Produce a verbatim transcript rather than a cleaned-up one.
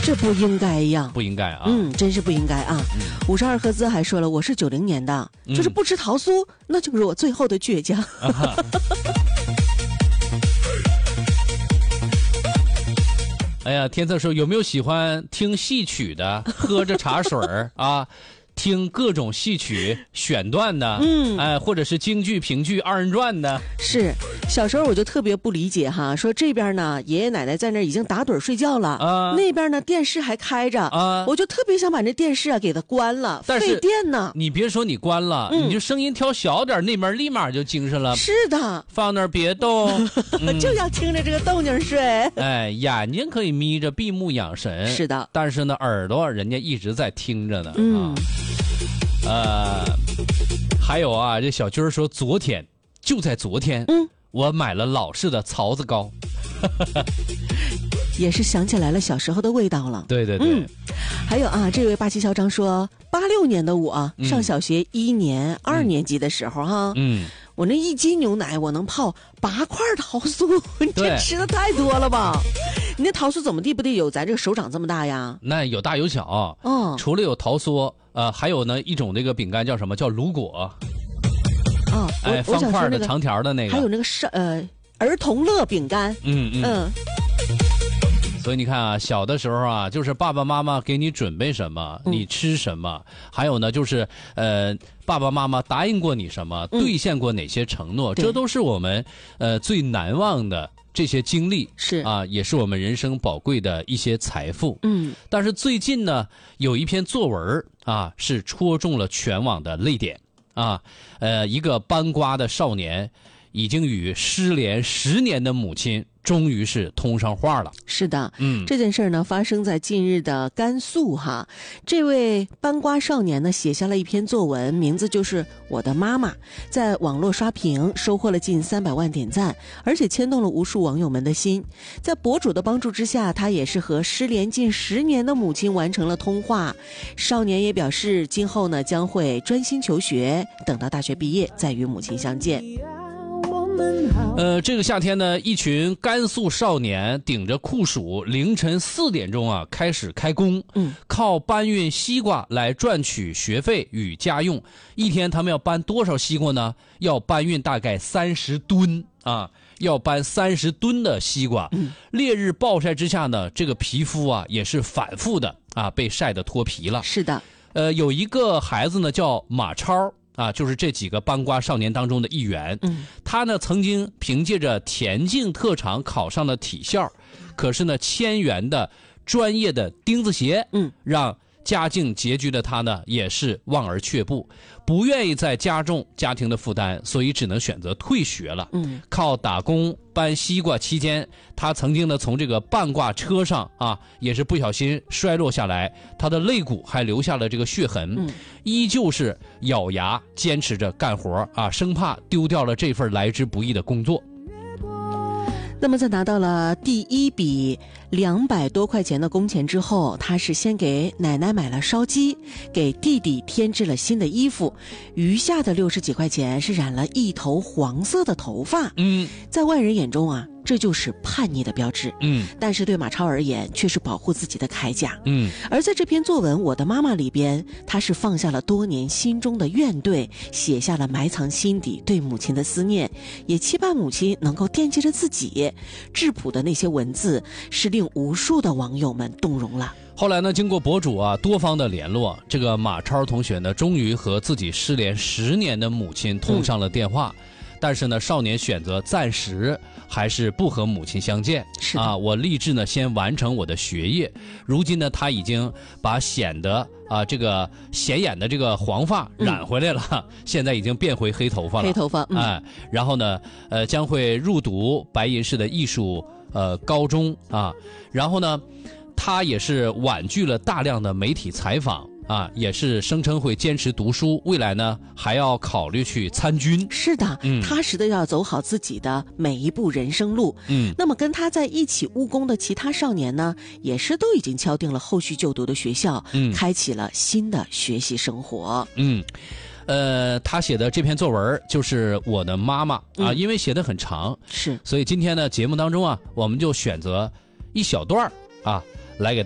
这不应该呀， 不应该啊， 嗯，真是不应该啊。五十二赫兹还说了，我是九零年的， 嗯、 就是不吃桃酥，那就是我最后的倔强。啊哎呀，天策说有没有喜欢听戏曲的，喝着茶水儿啊？听各种戏曲选段的，嗯，哎，或者是京剧、评剧、二人转的。 是，小时候我就特别不理解哈，说这边呢爷爷奶奶在那儿已经打盹睡觉了，啊，那边呢电视还开着，啊，我就特别想把这电视啊给它关了，费电呢。 你别说你关了，嗯、你就声音调小点，那边立马就精神了。 是的， 放那儿别动， 嗯、就要听着这个动静睡。 哎，眼睛可以眯着闭目养神， 是的， 但是呢耳朵人家一直在听着呢， 嗯。 啊呃，还有啊，这小军儿说，昨天就在昨天，嗯，我买了老式的槽子糕， 也是想起来了小时候的味道了。 对对对， 嗯，还有啊，这位霸气嚣张说，八六年的我、嗯、上小学一年、嗯、二年级的时候哈，嗯，我那一斤牛奶我能泡八块桃酥，你这吃的太多了吧？你那桃酥怎么地不得有咱这个手掌这么大呀？ 那有大有小，嗯，除了有桃酥。呃，还有呢，一种这个饼干叫什么？叫卤果。 哦， 哎，方块的、长条的那个。 还有那个是呃儿童乐饼干。 嗯嗯。嗯所以你看啊，小的时候啊，就是爸爸妈妈给你准备什么，嗯、你吃什么，还有呢，就是呃，爸爸妈妈答应过你什么，嗯、兑现过哪些承诺，这都是我们呃最难忘的。这些经历是啊，也是我们人生宝贵的一些财富。 嗯， 但是最近呢，有一篇作文啊，是戳中了全网的泪点啊。呃，一个搬瓜的少年，已经与失联十年的母亲终于是通上话了。 是的， 嗯， 这件事呢发生在近日的甘肃哈。这位搬瓜少年呢写下了一篇作文，名字就是《我的妈妈》，在网络刷屏，收获了近三百万点赞，而且牵动了无数网友们的心。在博主的帮助之下，他也是和失联近十年的母亲完成了通话。少年也表示，今后呢将会专心求学，等到大学毕业再与母亲相见。 呃，这个夏天呢，一群甘肃少年顶着酷暑，凌晨四点钟啊开始开工，嗯，靠搬运西瓜来赚取学费与家用。一天他们要搬多少西瓜呢？要搬运大概三十吨啊，要搬三十吨的西瓜。嗯，烈日暴晒之下呢，这个皮肤啊也是反复的啊被晒得脱皮了。 是的， 呃，有一个孩子呢叫马超。啊，就是这几个搬瓜少年当中的一员。嗯，他呢曾经凭借着田径特长考上了体校，可是呢千元的专业的钉子鞋，嗯，让家境拮据的他呢也是望而却步，不愿意再加重家庭的负担，所以只能选择退学了。嗯，靠打工搬西瓜期间，他曾经呢从这个半挂车上啊，也是不小心摔落下来，他的肋骨还留下了这个血痕，嗯、依旧是咬牙坚持着干活啊，生怕丢掉了这份来之不易的工作。 那么在拿到了第一笔两百多块钱的工钱之后，他是先给奶奶买了烧鸡，给弟弟添置了新的衣服，余下的六十几块钱是染了一头黄色的头发。嗯，在外人眼中啊，这就是叛逆的标志。嗯，但是对马超而言却是保护自己的铠甲。嗯，而在这篇作文《我的妈妈》里边，他是放下了多年心中的怨怼，写下了埋藏心底对母亲的思念，也期盼母亲能够惦记着自己。质朴的那些文字是令无数的网友们动容了。 后来呢，经过博主啊多方的联络，这个马超同学呢终于和自己失联十年的母亲通上了电话。嗯，但是呢，少年选择暂时还是不和母亲相见。 是啊，我立志呢先完成我的学业。如今呢，他已经把显得啊这个显眼的这个黄发染回来了，嗯、现在已经变回黑头发了。 黑头发，嗯、 哎，然后呢，呃，将会入读白银市的艺术呃高中啊，然后呢，他也是婉拒了大量的媒体采访。啊，也是声称会坚持读书，未来呢还要考虑去参军。 是的，嗯、踏实的要走好自己的每一步人生路。嗯，那么跟他在一起务工的其他少年呢，也是都已经敲定了后续就读的学校，嗯，开启了新的学习生活。 嗯。呃，他写的这篇作文就是我的妈妈啊，嗯、因为写得很长， 是， 所以今天呢节目当中啊，我们就选择一小段啊来给大家。